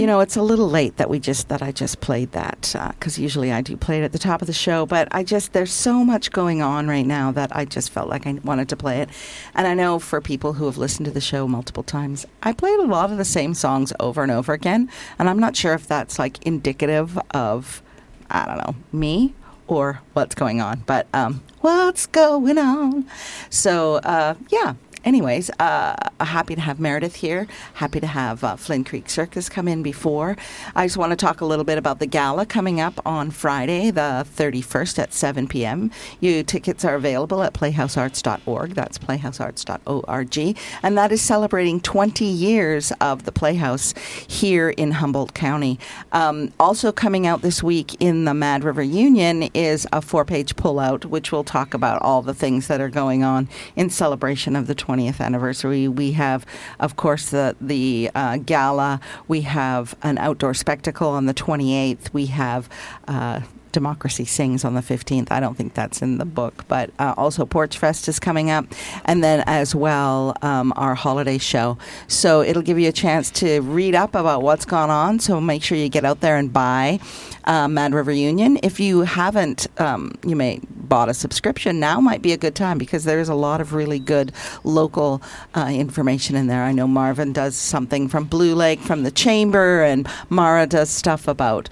You know, it's a little late that I just played that, because usually I do play it at the top of the show, but there's so much going on right now that I just felt like I wanted to play it. And I know for people who have listened to the show multiple times, I played a lot of the same songs over and over again, and I'm not sure if that's like indicative of, I don't know, me or what's going on, but what's going on? So, yeah. Anyways, happy to have Meredith here. Happy to have Flynn Creek Circus come in before. I just want to talk a little bit about the gala coming up on Friday, the 31st at 7 p.m. Tickets are available at playhousearts.org. That's playhousearts.org. And that is celebrating 20 years of the Playhouse here in Humboldt County. Also coming out this week in the Mad River Union is a 4-page pullout, which will talk about all the things that are going on in celebration of the 20th anniversary. We have, of course, the gala. We have an outdoor spectacle on the 28th. We have Democracy Sings on the 15th. I don't think that's in the book, but also Porch Fest is coming up. And then as well, our holiday show. So it'll give you a chance to read up about what's gone on. So make sure you get out there and buy Mad River Union. If you haven't, you may bought a subscription. Now might be a good time because there's a lot of really good local information in there. I know Marvin does something from Blue Lake from the Chamber, and Mara does stuff about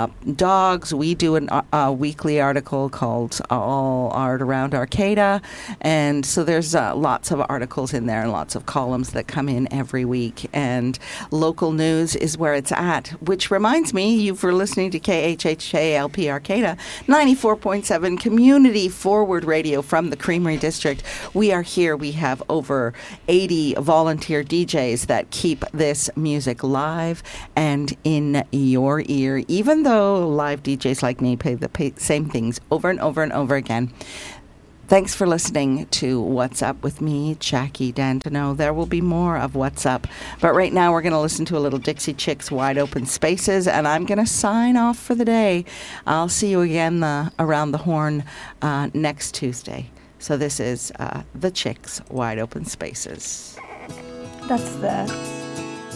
dogs. We do a weekly article called All Art Around Arcata, and so there's lots of articles in there and lots of columns that come in every week, and local news is where it's at, which reminds me, you were listening to KHHALP Arcata 94.7 Community Forward Radio from the Creamery District. We are here. We have over 80 volunteer DJs that keep this music live and in your ear, even though live DJs like me play the same things over and over and over again. Thanks for listening to What's Up with me, Jackie Dandino. There will be more of What's Up. But right now we're going to listen to a little Dixie Chicks Wide Open Spaces, and I'm going to sign off for the day. I'll see you again around the horn next Tuesday. So this is the Chicks Wide Open Spaces. That's the